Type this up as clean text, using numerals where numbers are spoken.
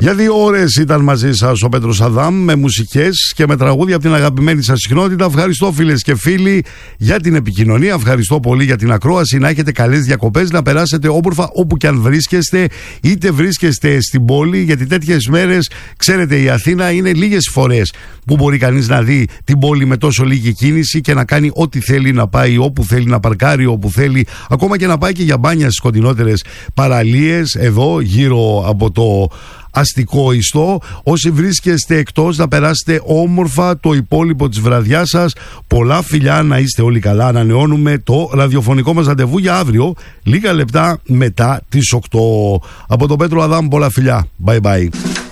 Για 2 ώρες ήταν μαζί σας ο Πέτρος Αδάμ με μουσικές και με τραγούδια από την αγαπημένη σας συχνότητα. Ευχαριστώ φίλες και φίλοι για την επικοινωνία. Ευχαριστώ πολύ για την ακρόαση. Να έχετε καλές διακοπές, να περάσετε όμορφα όπου και αν βρίσκεστε, είτε βρίσκεστε στην πόλη, γιατί τέτοιες μέρες, ξέρετε, η Αθήνα είναι λίγες φορές που μπορεί κανείς να δει την πόλη με τόσο λίγη κίνηση και να κάνει ό,τι θέλει, να πάει όπου θέλει, να παρκάρει όπου θέλει, ακόμα και να πάει και για μπάνια στις κοντινότερες παραλίες εδώ γύρω από το αστικό ιστό. Όσοι βρίσκεστε εκτός, να περάσετε όμορφα το υπόλοιπο της βραδιάς σας. Πολλά φιλιά, να είστε όλοι καλά. Ανανεώνουμε το ραδιοφωνικό μας ραντεβού για αύριο, λίγα λεπτά μετά τις 8. Από τον Πέτρο Αδάμ, πολλά φιλιά. Bye bye.